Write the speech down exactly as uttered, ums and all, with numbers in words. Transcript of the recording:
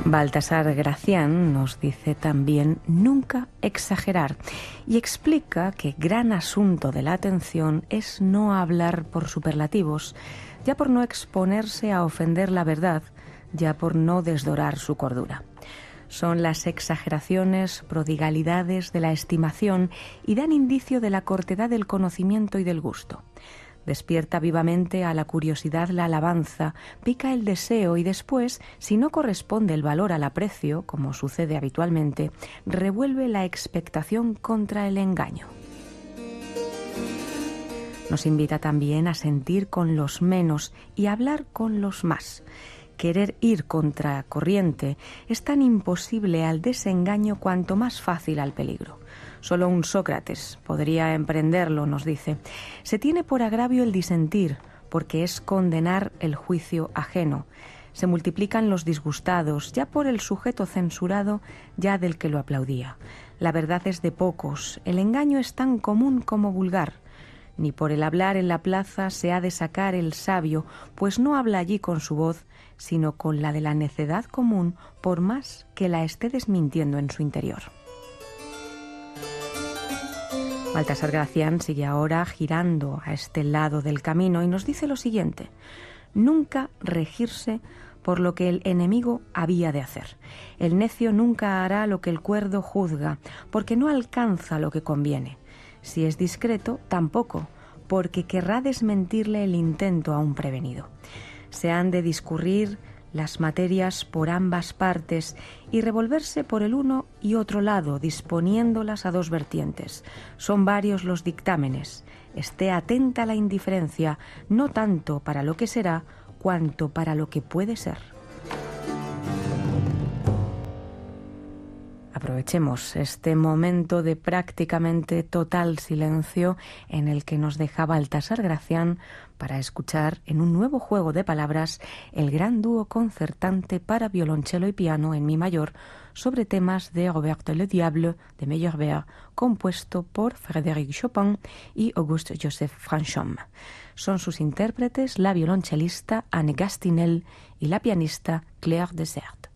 Baltasar Gracián nos dice también nunca exagerar y explica que gran asunto de la atención es no hablar por superlativos, ya por no exponerse a ofender la verdad, ya por no desdorar su cordura. Son las exageraciones, prodigalidades de la estimación y dan indicio de la cortedad del conocimiento y del gusto. Despierta vivamente a la curiosidad la alabanza, pica el deseo y después, si no corresponde el valor al aprecio, como sucede habitualmente, revuelve la expectación contra el engaño. Nos invita también a sentir con los menos y hablar con los más. Querer ir contra corriente es tan imposible al desengaño cuanto más fácil al peligro. Solo un Sócrates podría emprenderlo, nos dice. Se tiene por agravio el disentir, porque es condenar el juicio ajeno. Se multiplican los disgustados, ya por el sujeto censurado, ya del que lo aplaudía. La verdad es de pocos, el engaño es tan común como vulgar. Ni por el hablar en la plaza se ha de sacar el sabio, pues no habla allí con su voz, sino con la de la necedad común, por más que la esté desmintiendo en su interior. Baltasar Gracián sigue ahora girando a este lado del camino y nos dice lo siguiente: nunca regirse por lo que el enemigo había de hacer. El necio nunca hará lo que el cuerdo juzga, porque no alcanza lo que conviene. Si es discreto, tampoco, porque querrá desmentirle el intento a un prevenido. Se han de discurrir las materias por ambas partes y revolverse por el uno y otro lado, disponiéndolas a dos vertientes. Son varios los dictámenes. Esté atenta a la indiferencia, no tanto para lo que será, cuanto para lo que puede ser. Aprovechemos este momento de prácticamente total silencio en el que nos deja Baltasar Gracián para escuchar en un nuevo juego de palabras el gran dúo concertante para violonchelo y piano en mi mayor sobre temas de Roberto Le Diable de Meyerbeer, compuesto por Frédéric Chopin y Auguste-Joseph Franchomme. Son sus intérpretes la violonchelista Anne Gastinel y la pianista Claire Desert.